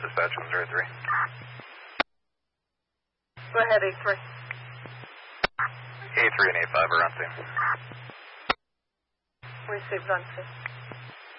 dispatch 103. Go ahead, A3. A3 and A5 are on scene. Received on scene.